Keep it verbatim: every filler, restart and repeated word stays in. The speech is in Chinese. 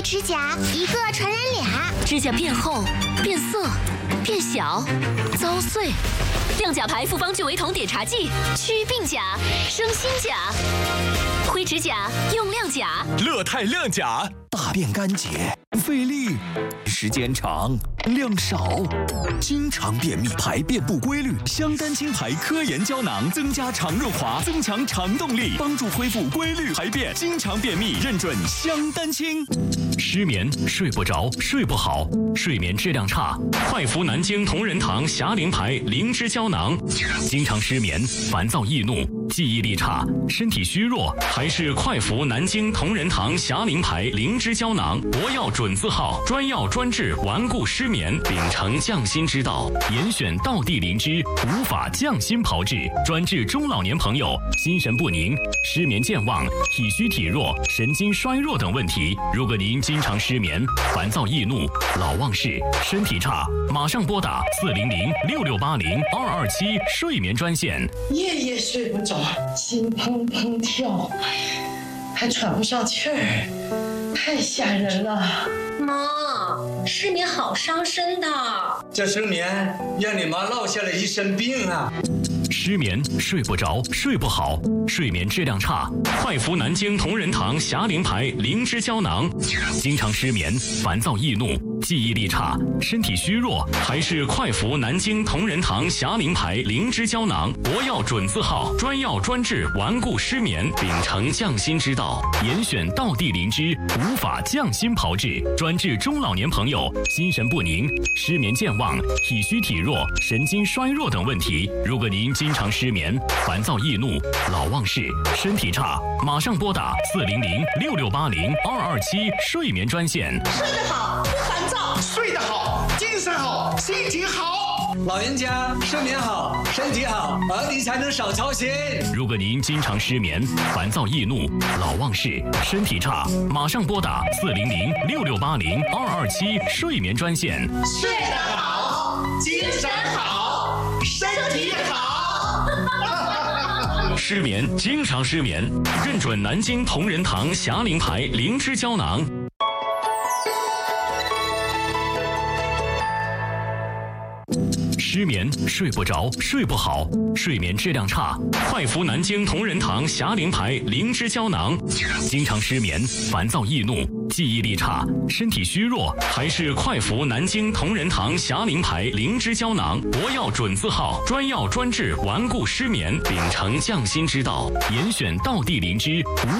灰指甲一个传染俩， 指甲变厚、变色、变小、遭碎。亮甲牌复方聚维酮碘茶剂，祛病甲、生新甲。灰指甲用亮甲， 乐泰亮甲，大便干结，费力，时间长，量少，经常便秘，排便不规律。香丹清牌科研胶囊增加肠润滑，增强肠动力，帮助恢复规律排便。经常便秘认准香丹清。 失眠、睡不着、睡不好，睡眠质量差，快服南京同仁堂霞灵牌灵芝胶囊。经常失眠、烦躁易怒、记忆力差、身体虚弱，还是快服南京同仁堂霞灵牌灵芝胶囊。国药准字号，专药专治顽固失眠，秉承匠心之道，严选道地灵芝，无法匠心炮制，专治中老年朋友心神不宁、失眠健忘、体虚体弱、神经衰弱等问题。如果您经常失眠、烦躁易怒、老忘事、身体差，马上拨打四零零六六八零二二七睡眠专线。 夜夜睡不着，心砰砰跳，还喘不上气儿，太吓人了。 妈，失眠好伤身的。 这失眠让你妈落下了一身病啊！ 失眠、睡不着、睡不好，睡眠质量差，快服南京同仁堂霞灵牌灵芝胶囊。经常失眠、烦躁易怒、记忆力差、身体虚弱，还是快服南京同仁堂霞灵牌灵芝胶囊。国药准字号，专药专治顽固失眠，秉承匠心之道，严选道地灵芝，无法匠心炮制，专治中老年朋友心神不宁、失眠健忘、体虚体弱、神经衰弱等问题。如果您经常失眠、烦躁易怒、老忘事、身体差，马上拨打四零零六六八零二二七睡眠专线。 睡得好，不烦躁； 睡得好，精神好，心情好。 老人家睡眠好，身体好，儿女才能少操心。 如果您经常失眠、烦躁易怒、老忘事、身体差，马上拨打四零零六六八零二二七睡眠专线。 睡得好，精神好，身体好。 失眠，经常失眠，认准南京同仁堂霞灵牌灵芝胶囊。失眠、睡不着、睡不好，睡眠质量差，快服南京同仁堂霞灵牌灵芝胶囊。经常失眠、烦躁易怒、记忆力差、身体虚弱，还是快服南京同仁堂霞灵牌灵芝胶囊。国药准字号，专药专治顽固失眠，秉承匠心之道，严选道地灵芝，无